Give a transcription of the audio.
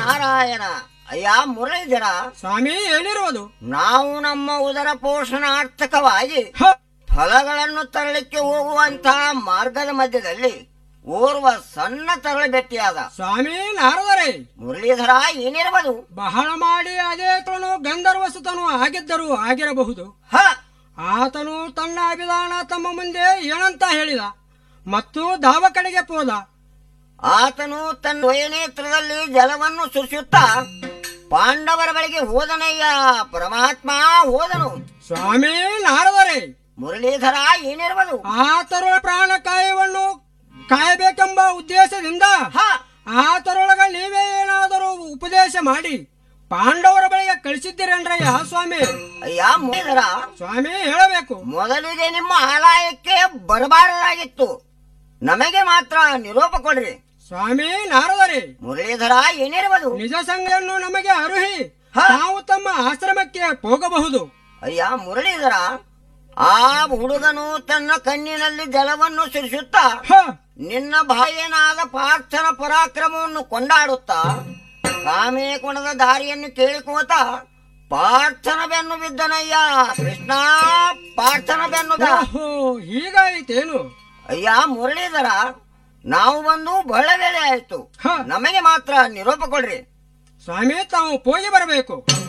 ನಾರಾಯಣ. ಅಯ್ಯ ಮುರಳೀಧರ ಸ್ವಾಮಿ, ಏನಿರುವುದು? ನಾವು ನಮ್ಮ ಉದರ ಪೋಷಣಾರ್ಥಕವಾಗಿ ಫಲಗಳನ್ನು ತರಲಿಕ್ಕೆ ಹೋಗುವಂತಹ ಮಾರ್ಗದ ಮಧ್ಯದಲ್ಲಿ ಓರ್ವ ಸಣ್ಣ ತರಳು ಭೇಟಿಯಾದ. ಸ್ವಾಮಿ ನಾರದರೆ, ಮುರಳೀಧರ ಏನಿರಬಹುದು? ಬಹಳ ಮಾಡಿ ಅದೇ ತನು ಗಂಧರ್ವಸುತನು ಆಗಿದ್ದರೂ ಆಗಿರಬಹುದು. ಆತನು ತನ್ನ ಅಭಿದಾನ ತಮ್ಮ ಮುಂದೆ ಏನಂತ ಹೇಳಿದ ಮತ್ತು ದಾವ ಕಡೆಗೆ ಹೋದ. ಆತನು ತನ್ನ ವಯನೇತ್ರದಲ್ಲಿ ಜಲವನ್ನು ಸುರಿಸುತ್ತಾ ಪಾಂಡವರ ಬಳಿಗೆ ಹೋದನಯ್ಯ. ಪರಮಾತ್ಮ ಹೋದನು. ಸ್ವಾಮಿ ನಾರದರೆ, ಮುರಳೀಧರ ಏನಿರಬಹುದು? ಆತರುಳ ಪ್ರಾಣ ಕಾಯಬೇಕೆಂಬ ಉದ್ದೇಶದಿಂದ ಆತರೊಳಗ ನೀವೇ ಏನಾದರೂ ಉಪದೇಶ ಮಾಡಿ ಪಾಂಡವರ ಬಳಿಗೆ ಕಳಿಸಿದ್ದೀರೇನ್ರಯ್ಯ ಸ್ವಾಮಿ? ಅಯ್ಯ ಮುರಳೀಧರ, ಸ್ವಾಮಿ ಹೇಳಬೇಕು. ಮೊದಲಿಗೆ ನಿಮ್ಮ ಆಲಯಕ್ಕೆ ಬರಬಾರದಾಗಿತ್ತು, ನಮಗೆ ಮಾತ್ರ ನಿರೋಪ ಕೊಡ್ರಿ. ಸ್ವಾಮಿ ನಾರದರೆ, ಮುರಳೀಧರ ಏನಿರಬಹುದು? ನಿಜ ಸಂಘವನ್ನು ನಮಗೆ ಅರುಹಿ ನಾವು ತಮ್ಮ ಆಶ್ರಮಕ್ಕೆ ಹೋಗಬಹುದು. ಅಯ್ಯ ಮುರಳೀಧರ, ಆ ಹುಡುಗನು ತನ್ನ ಕಣ್ಣಿನಲ್ಲಿ ಜಲವನ್ನು ಸುರಿಸುತ್ತಾ ನಿನ್ನ ಭಾಯನಾದ ಪಾರ್ಥನ ಪರಾಕ್ರಮವನ್ನು ಕೊಂಡಾಡುತ್ತಾ ಕಾಮೇಕುಣದ ದಾರಿಯನ್ನು ಕೇಳಿಕೋತ ಪಾರ್ಥನ ಬೆನ್ನು ಬಿದ್ದನಯ್ಯ. ಕೃಷ್ಣ, ಪಾರ್ಥನ ಬೆನ್ನು. ಹೀಗಾಯಿತೇನು? ಅಯ್ಯ ಮುರಳೀಧರ, ನಾವು ಬಂದು ಬಹಳ ವೇಳೆ ಆಯ್ತು, ನಮಗೆ ಮಾತ್ರ ನಿರೋಪ ಕೊಡ್ರಿ. ಸ್ವಾಮಿ ತಾವು ಹೋಗಿ ಬರಬೇಕು.